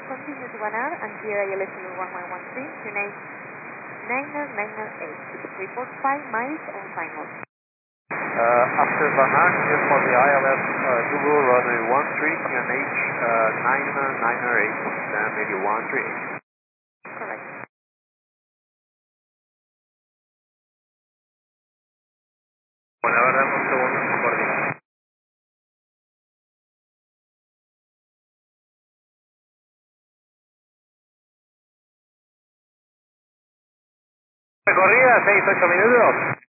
Continue to Banar and here ILSU 1113, unit 9998. Report 5 miles on Simon. After Banar, just for the ILS Google runway 13, QNH 9998, then maybe 138. Correct. Bueno, ahora dame un segundo, se coordina. Recorrida, 6-8 minutos.